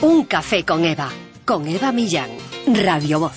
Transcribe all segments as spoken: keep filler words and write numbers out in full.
Un café con Eva, con Eva Millán, Radio Voz.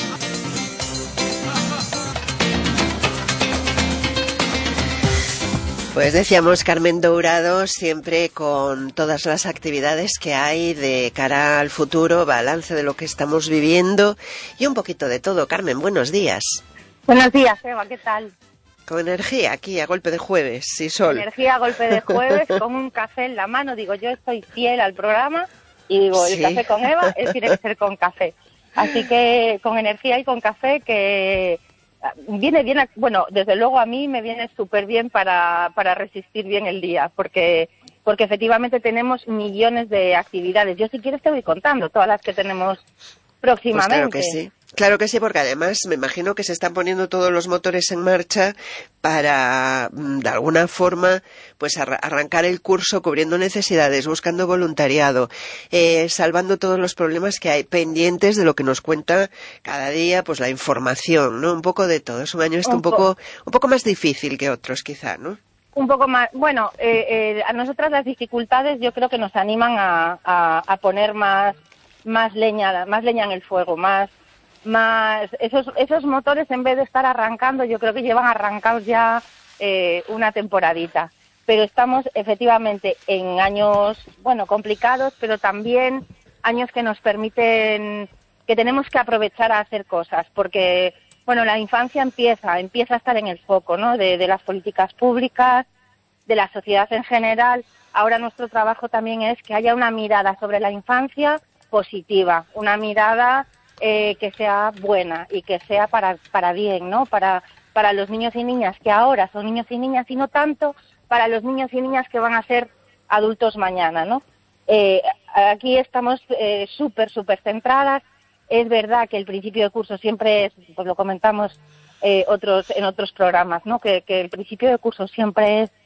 Pues decíamos, Carmen Dourado, siempre con todas las actividades que hay de cara al futuro, balance de lo que estamos viviendo y un poquito de todo. Carmen, buenos días. Buenos días, Eva, ¿qué tal? Con energía, aquí a golpe de jueves y sol. Energía a golpe de jueves, con un café en la mano. Digo, yo estoy fiel al programa y digo, el sí. Café con Eva es, tiene que ser con café. Así que con energía y con café que viene bien, a, bueno, desde luego a mí me viene súper bien para, para resistir bien el día, porque porque efectivamente tenemos millones de actividades. Yo si quieres te voy contando todas las que tenemos próximamente. Pues claro que sí. Claro que sí, porque además me imagino que se están poniendo todos los motores en marcha para, de alguna forma, pues arra- arrancar el curso cubriendo necesidades, buscando voluntariado, eh, salvando todos los problemas que hay pendientes de lo que nos cuenta cada día, pues la información, ¿no? Un poco de todo. Es un año este un, un poco, un poco más difícil que otros, quizá, ¿no? Un poco más, bueno, eh, eh, a nosotras las dificultades yo creo que nos animan a, a, a poner más, más leña, más leña en el fuego, más más esos esos motores, en vez de estar arrancando, yo creo que llevan arrancados ya eh, una temporadita, pero estamos efectivamente en años, bueno, complicados, pero también años que nos permiten, que tenemos que aprovechar a hacer cosas, porque, bueno, la infancia empieza, empieza a estar en el foco, ¿no?, de, de las políticas públicas, de la sociedad en general. Ahora nuestro trabajo también es que haya una mirada sobre la infancia positiva, una mirada Eh, que sea buena y que sea para para bien, ¿no? Para para los niños y niñas que ahora son niños y niñas y no tanto para los niños y niñas que van a ser adultos mañana, ¿no? Eh, aquí estamos eh, súper, súper centradas. Es verdad que el principio de curso siempre es, pues lo comentamos eh, otros en otros programas, ¿no? Que, que el principio de curso siempre es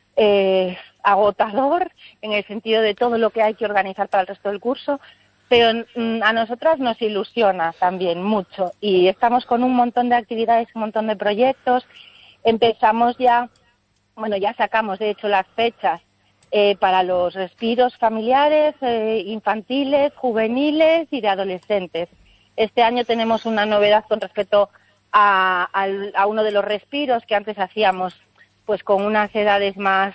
eh, agotador en el sentido de todo lo que hay que organizar para el resto del curso. Pero a nosotras nos ilusiona también mucho y estamos con un montón de actividades, un montón de proyectos. Empezamos ya, bueno, ya sacamos de hecho las fechas eh, para los respiros familiares, eh, infantiles, juveniles y de adolescentes. Este año tenemos una novedad con respecto a, a, a uno de los respiros que antes hacíamos pues con unas edades más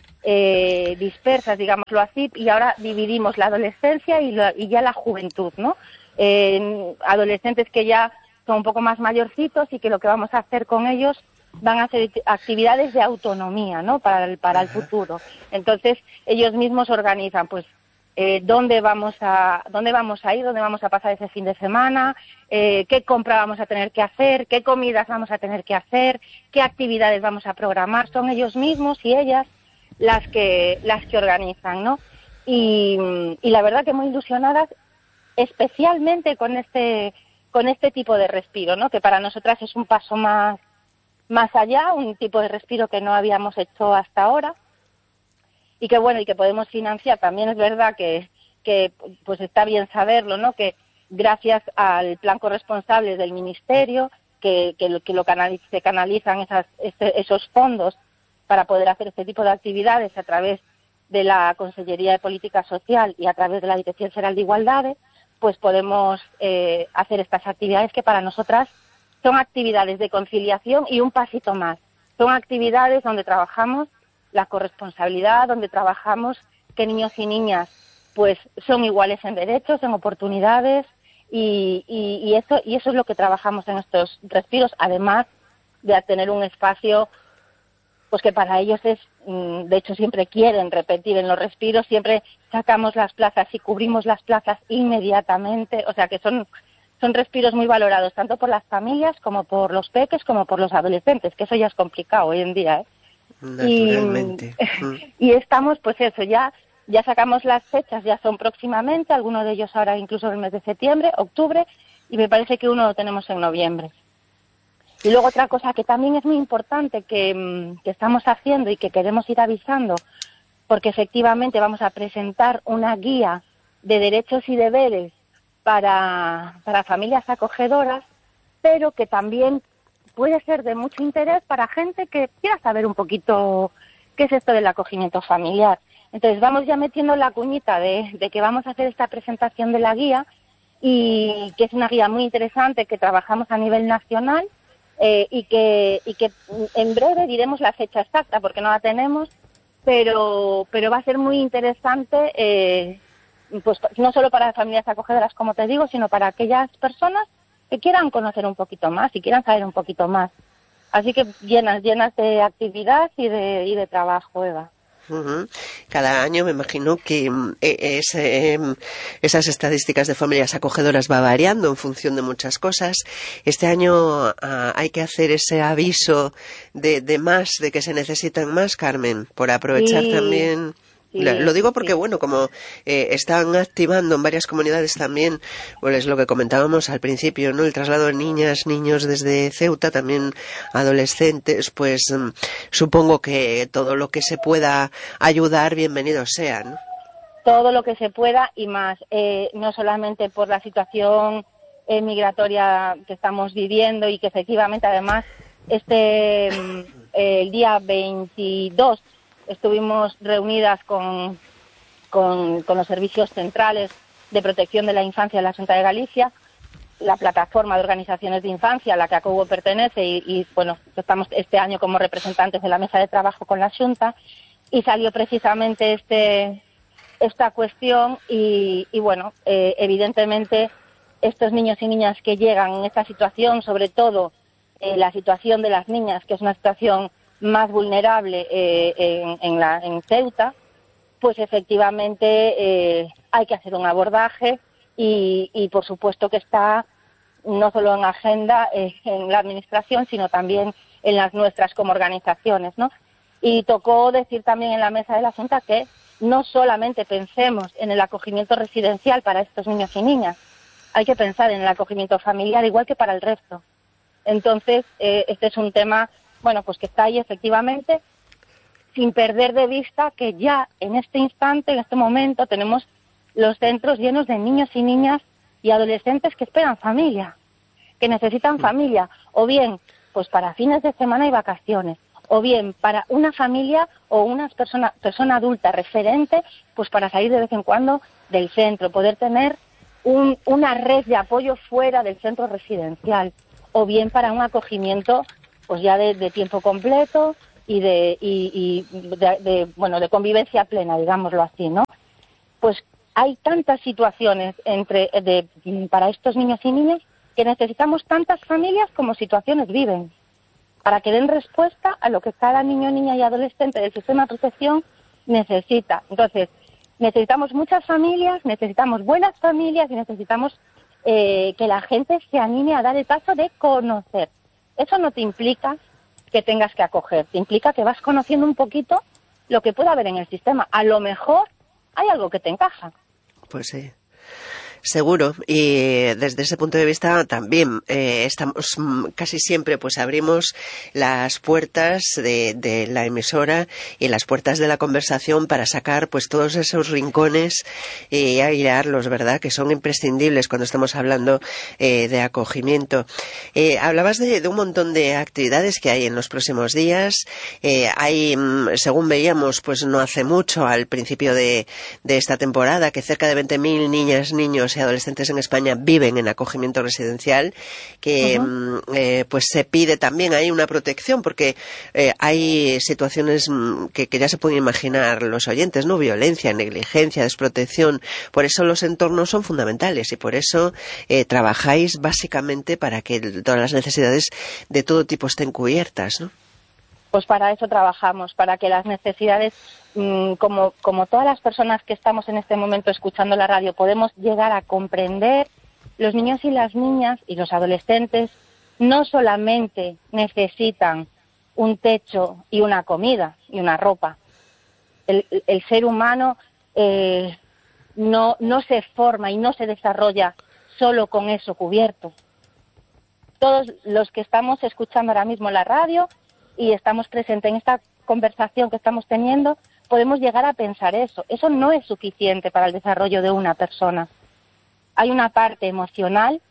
Eh, dispersas, digámoslo así, y ahora dividimos la adolescencia y, la, y ya la juventud, ¿no? Eh, adolescentes que ya son un poco más mayorcitos y que lo que vamos a hacer con ellos van a hacer actividades de autonomía, ¿no? Para el, para el futuro. Entonces, ellos mismos organizan, pues, eh, dónde vamos a dónde vamos a ir, dónde vamos a pasar ese fin de semana, eh, qué compra vamos a tener que hacer, qué comidas vamos a tener que hacer, qué actividades vamos a programar. Son ellos mismos y ellas las que las que organizan, ¿no? Y, y la verdad que muy ilusionadas, especialmente con este con este tipo de respiro, ¿no? Que para nosotras es un paso más más allá, un tipo de respiro que no habíamos hecho hasta ahora y que bueno y que podemos financiar. También es verdad que que pues está bien saberlo, ¿no? Que gracias al plan corresponsable del ministerio que que lo, que lo canaliz, se canalizan esas este, esos fondos para poder hacer este tipo de actividades a través de la Consellería de Política Social y a través de la Dirección General de Igualdades, pues podemos eh, hacer estas actividades que para nosotras son actividades de conciliación y un pasito más. Son actividades donde trabajamos la corresponsabilidad, donde trabajamos que niños y niñas pues son iguales en derechos, en oportunidades y, y, y, eso, y eso es lo que trabajamos en estos respiros, además de tener un espacio pues que para ellos es, de hecho siempre quieren repetir en los respiros, siempre sacamos las plazas y cubrimos las plazas inmediatamente, o sea que son son respiros muy valorados tanto por las familias como por los peques como por los adolescentes, que eso ya es complicado hoy en día, ¿eh? Naturalmente. Y, y estamos, pues eso, ya ya sacamos las fechas, ya son próximamente, algunos de ellos ahora incluso en el mes de septiembre, octubre, y me parece que uno lo tenemos en noviembre. Y luego otra cosa que también es muy importante que, que estamos haciendo y que queremos ir avisando, porque efectivamente vamos a presentar una guía de derechos y deberes para, para familias acogedoras, pero que también puede ser de mucho interés para gente que quiera saber un poquito qué es esto del acogimiento familiar. Entonces vamos ya metiendo la cuñita de, de que vamos a hacer esta presentación de la guía, y que es una guía muy interesante que trabajamos a nivel nacional, eh, y que y que en breve diremos la fecha exacta porque no la tenemos, pero pero va a ser muy interesante, eh, pues no solo para familias acogedoras, como te digo, sino para aquellas personas que quieran conocer un poquito más y quieran saber un poquito más. Así que llenas, llenas de actividad y de, y de trabajo, Eva. Uh-huh. Cada año me imagino que eh, es, eh, esas estadísticas de familias acogedoras va variando en función de muchas cosas. Este año uh, hay que hacer ese aviso de, de más, de que se necesitan más, Carmen, por aprovechar sí. también... Sí, lo digo porque, sí. bueno, como eh, están activando en varias comunidades también, pues lo que comentábamos al principio, ¿no? El traslado de niñas, niños desde Ceuta, también adolescentes, pues um, supongo que todo lo que se pueda ayudar, bienvenido sea, ¿no? Todo lo que se pueda y más, eh, no solamente por la situación eh, migratoria que estamos viviendo y que efectivamente además este eh, el día veintidós estuvimos reunidas con, con, con los servicios centrales de protección de la infancia de la Xunta de Galicia, la plataforma de organizaciones de infancia a la que ACOGO pertenece y, y bueno, estamos este año como representantes de la mesa de trabajo con la Xunta, y salió precisamente este esta cuestión y, y bueno, eh, evidentemente estos niños y niñas que llegan en esta situación, sobre todo eh, la situación de las niñas, que es una situación más vulnerable eh, en, en, la, en Ceuta, pues efectivamente eh, hay que hacer un abordaje y, y por supuesto que está no solo en agenda eh, en la administración, sino también en las nuestras como organizaciones, ¿no? Y tocó decir también en la mesa de la Junta que no solamente pensemos en el acogimiento residencial para estos niños y niñas, hay que pensar en el acogimiento familiar igual que para el resto. Entonces, eh, este es un tema bueno, pues que está ahí efectivamente, sin perder de vista que ya en este instante, en este momento, tenemos los centros llenos de niños y niñas y adolescentes que esperan familia, que necesitan familia, o bien pues para fines de semana y vacaciones, o bien para una familia o una persona, persona adulta referente, pues para salir de vez en cuando del centro, poder tener un, una red de apoyo fuera del centro residencial, o bien para un acogimiento pues ya de, de tiempo completo y de y, y de, de bueno de convivencia plena, digámoslo así, ¿no? Pues hay tantas situaciones entre de, para estos niños y niñas que necesitamos tantas familias como situaciones viven para que den respuesta a lo que cada niño, niña y adolescente del sistema de protección necesita. Entonces, necesitamos muchas familias, necesitamos buenas familias y necesitamos eh, que la gente se anime a dar el paso de conocer. Eso no te implica que tengas que acoger, te implica que vas conociendo un poquito lo que puede haber en el sistema. A lo mejor hay algo que te encaja. Pues sí. Seguro, y desde ese punto de vista también eh, estamos casi siempre pues abrimos las puertas de, de la emisora y las puertas de la conversación para sacar pues todos esos rincones y airearlos, ¿verdad?, que son imprescindibles cuando estamos hablando eh, de acogimiento. Eh, hablabas de, de un montón de actividades que hay en los próximos días. Eh, hay, según veíamos, pues no hace mucho, al principio de, de esta temporada, que cerca de veinte mil niñas, niños y adolescentes en España viven en acogimiento residencial, que uh-huh. eh, pues se pide también ahí una protección porque eh, hay situaciones que, que ya se pueden imaginar los oyentes, ¿no? Violencia, negligencia, desprotección. Por eso los entornos son fundamentales y por eso eh, trabajáis básicamente para que todas las necesidades de todo tipo estén cubiertas, ¿no? Pues para eso trabajamos, para que las necesidades, mmm, como, como todas las personas que estamos en este momento escuchando la radio, podemos llegar a comprender, los niños y las niñas y los adolescentes no solamente necesitan un techo y una comida y una ropa. El, el ser humano eh, no, no se forma y no se desarrolla solo con eso cubierto. Todos los que estamos escuchando ahora mismo la radio y estamos presentes en esta conversación que estamos teniendo, podemos llegar a pensar eso. Eso no es suficiente para el desarrollo de una persona. Hay una parte emocional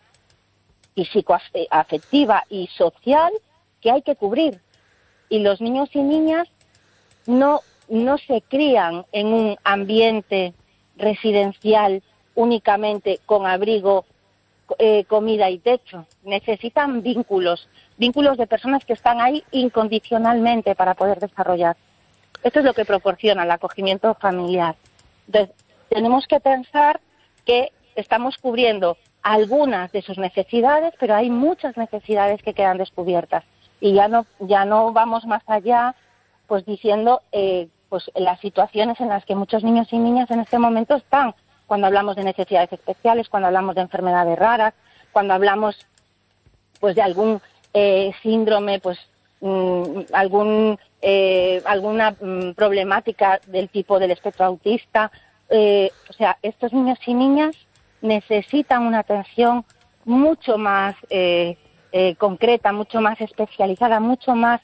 y psicoafectiva y social que hay que cubrir. Y los niños y niñas no, no se crían en un ambiente residencial únicamente con abrigo, eh, comida y techo. Necesitan vínculos, vínculos de personas que están ahí incondicionalmente para poder desarrollar. Esto es lo que proporciona el acogimiento familiar. Entonces, tenemos que pensar que estamos cubriendo algunas de sus necesidades, pero hay muchas necesidades que quedan descubiertas. Y ya no, ya no vamos más allá, pues diciendo eh, pues las situaciones en las que muchos niños y niñas en este momento están, cuando hablamos de necesidades especiales, cuando hablamos de enfermedades raras, cuando hablamos pues de algún eh, síndrome, pues mmm, algún eh, alguna mmm, problemática del tipo del espectro autista. Eh, o sea, estos niños y niñas necesitan una atención mucho más eh, eh, concreta, mucho más especializada, mucho más,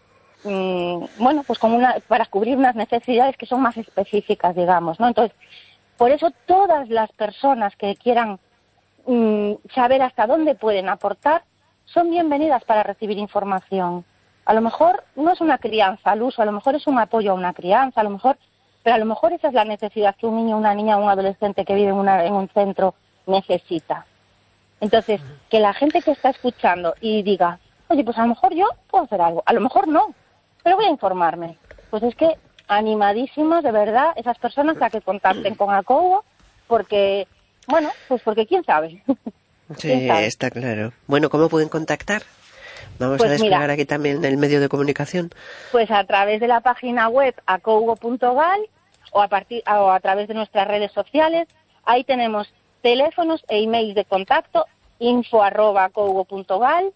mmm, bueno, pues con una, para cubrir unas necesidades que son más específicas, digamos, ¿no? Entonces, por eso todas las personas que quieran mmm, saber hasta dónde pueden aportar son bienvenidas para recibir información. A lo mejor no es una crianza al uso, a lo mejor es un apoyo a una crianza, a lo mejor, pero a lo mejor esa es la necesidad que un niño, una niña o un adolescente que vive en, una, en un centro necesita. Entonces, que la gente que está escuchando y diga, oye, pues a lo mejor yo puedo hacer algo, a lo mejor no, pero voy a informarme. Pues es que animadísimos, de verdad, esas personas a que contacten con ACOUGO, porque, bueno, pues porque quién sabe. Sí, ¿Quién sabe? está claro. Bueno, ¿cómo pueden contactar? Vamos Pues a desplegar mira, aquí también el medio de comunicación. Pues a través de la página web acougo punto gal o a, partir, o a través de nuestras redes sociales. Ahí tenemos teléfonos e emails de contacto, info arroba acougo punto gal,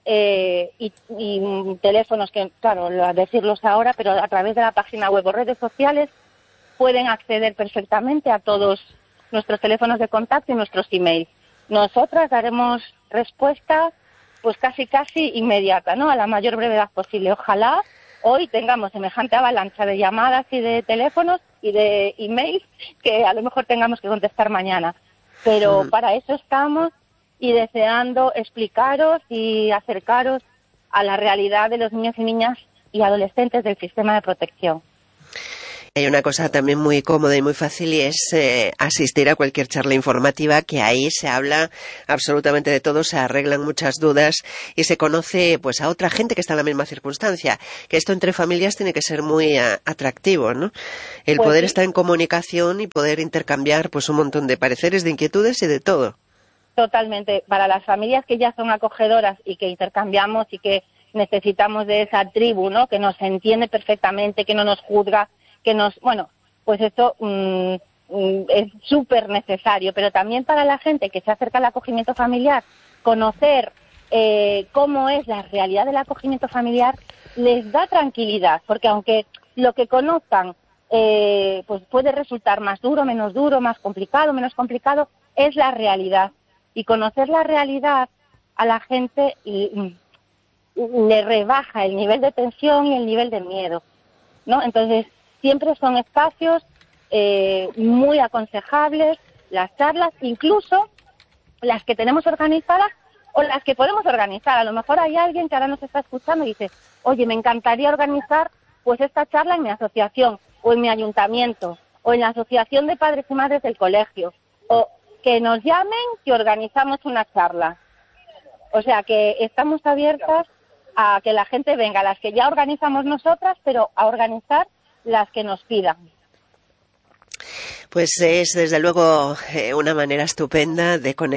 eh, y, y teléfonos que, claro, a decirlos ahora, pero a través de la página web o redes sociales pueden acceder perfectamente a todos nuestros teléfonos de contacto y nuestros emails. Nosotras daremos respuesta pues casi casi inmediata, ¿no? A la mayor brevedad posible. Ojalá hoy tengamos semejante avalancha de llamadas y de teléfonos y de emails que a lo mejor tengamos que contestar mañana. Pero mm. para eso estamos y deseando explicaros y acercaros a la realidad de los niños y niñas y adolescentes del sistema de protección. Hay una cosa también muy cómoda y muy fácil y es eh, asistir a cualquier charla informativa, que ahí se habla absolutamente de todo, se arreglan muchas dudas y se conoce pues a otra gente que está en la misma circunstancia, que esto entre familias tiene que ser muy a, atractivo, ¿no? El pues poder sí. estar en comunicación y poder intercambiar pues un montón de pareceres, de inquietudes y de todo. Totalmente. Para las familias que ya son acogedoras y que intercambiamos y que necesitamos de esa tribu, ¿no? Que nos entiende perfectamente, que no nos juzga, que nos, bueno, pues esto mmm, mmm, es súper necesario, pero también para la gente que se acerca al acogimiento familiar, conocer eh, cómo es la realidad del acogimiento familiar les da tranquilidad, porque aunque lo que conozcan eh, pues puede resultar más duro, menos duro, más complicado, menos complicado, es la realidad. Y conocer la realidad a la gente y, y, le rebaja el nivel de tensión y el nivel de miedo, ¿no? Entonces, siempre son espacios eh, muy aconsejables, las charlas, incluso las que tenemos organizadas o las que podemos organizar. A lo mejor hay alguien que ahora nos está escuchando y dice, oye, me encantaría organizar pues esta charla en mi asociación o en mi ayuntamiento o en la asociación de padres y madres del colegio, o que nos llamen, que organizamos una charla. O sea, que estamos abiertas a que la gente venga, las que ya organizamos nosotras, pero a organizar las que nos pidan. Pues es desde luego eh, una manera estupenda de conectar